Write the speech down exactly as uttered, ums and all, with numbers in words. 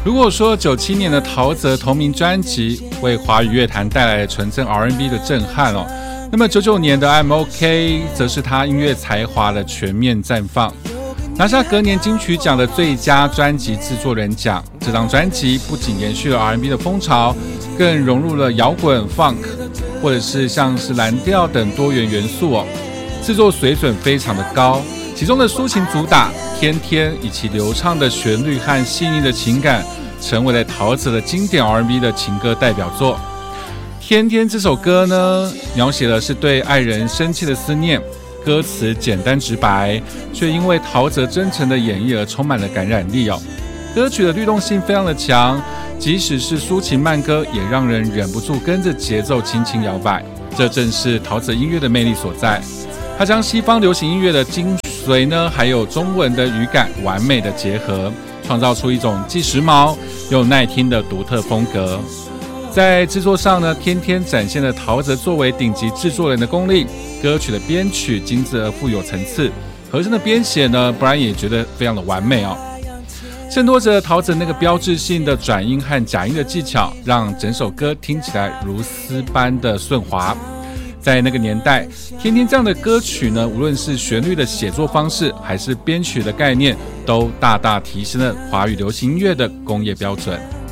如果说九七年的陶喆同名专辑为华语乐坛带来了纯正 R and B 的震撼哦，那么九九年的 I'm OK 则是他音乐才华的全面绽放，拿下隔年金曲奖的最佳专辑制作人奖。这张专辑不仅延续了 R and B 的风潮，更融入了摇滚、funk 或者是像是蓝调等多元元素哦，制作水准非常的高。其中的抒情主打《天天》以其流畅的旋律和细腻的情感，成为了陶喆的经典 R and B 的情歌代表作。《天天》这首歌呢，描写的是对爱人深切的思念，歌词简单直白，却因为陶喆真诚的演绎而充满了感染力哦。歌曲的律动性非常的强，即使是抒情慢歌，也让人忍不住跟着节奏轻轻摇摆。这正是陶喆音乐的魅力所在。他将西方流行音乐的精髓呢，还有中文的语感完美的结合，创造出一种既时髦又耐听的独特风格。在制作上呢，天天展现了陶喆作为顶级制作人的功力，歌曲的编曲精致而富有层次，和声的编写呢 Brian 也觉得非常的完美哦。衬托着陶喆那个标志性的转音和假音的技巧，让整首歌听起来如丝般的顺滑。在那个年代，天天这样的歌曲呢，无论是旋律的写作方式，还是编曲的概念，都大大提升了华语流行音乐的工业标准。